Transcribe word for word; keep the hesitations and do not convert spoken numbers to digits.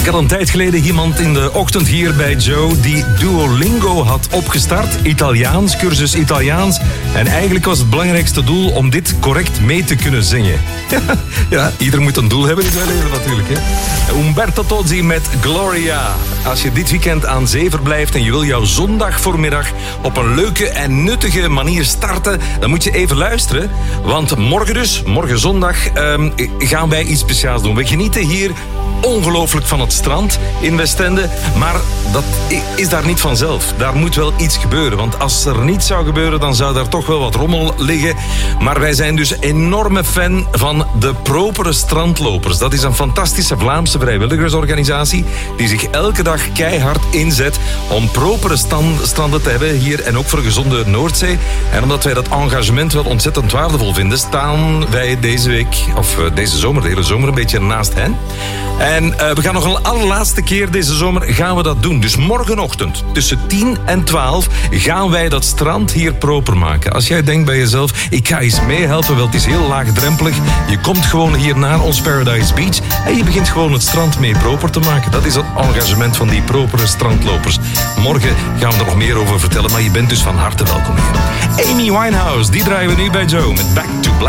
Ik had een tijd geleden iemand in de ochtend hier bij Joe die Duolingo had opgestart. Italiaans, cursus Italiaans. En eigenlijk was het belangrijkste doel om dit correct mee te kunnen zingen. Ja, ieder moet een doel hebben in zijn leven natuurlijk. Hè? Umberto Tozzi met Gloria. Als je dit weekend aan zee verblijft en je wil jouw zondag voormiddag op een leuke en nuttige manier starten, dan moet je even luisteren. Want morgen dus, morgen zondag, um, gaan wij iets speciaals doen. We genieten hier ongelooflijk van het strand in Westende. Maar dat is daar niet vanzelf. Daar moet wel iets gebeuren. Want als er niets zou gebeuren, dan zou daar toch wel wat rommel liggen. Maar wij zijn dus enorme fan van de Propere Strandlopers. Dat is een fantastische Vlaamse vrijwilligersorganisatie die zich elke dag keihard inzet om propere stand, stranden te hebben hier en ook voor een gezonde Noordzee. En omdat wij dat engagement wel ontzettend waardevol vinden, staan wij deze week, of deze zomer, de hele zomer, een beetje naast hen. En uh, we gaan nog een allerlaatste keer deze zomer gaan we dat doen. Dus morgenochtend tussen tien en twaalf gaan wij dat strand hier proper maken. Als jij denkt bij jezelf, ik ga eens meehelpen, wel het is heel laagdrempelig. Je komt gewoon hier naar ons Paradise Beach en je begint gewoon het strand mee proper te maken. Dat is het engagement van die propere strandlopers. Morgen gaan we er nog meer over vertellen, maar je bent dus van harte welkom hier. Amy Winehouse, die draaien we nu bij Joe met Back to Black.